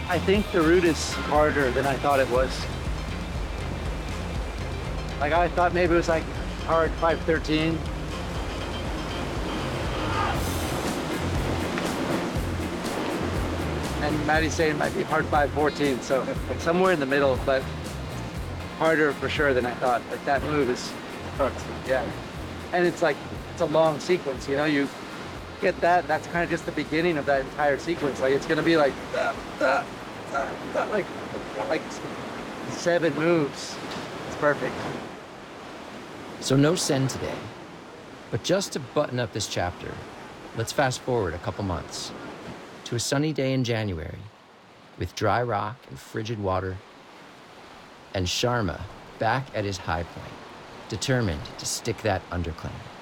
I think the route is harder than I thought it was. Like I thought maybe it was like hard 513. And Maddie's saying it might be hard 514, so somewhere in the middle, but harder for sure than I thought. Like that move is, yeah. And it's like, it's a long sequence, you know, you get that, that's kind of just the beginning of that entire sequence. Like it's gonna be like, like 7 moves. It's perfect. So no send today, but just to button up this chapter, let's fast forward a couple months to a sunny day in January with dry rock and frigid water, and Sharma back at his high point, determined to stick that underclaim.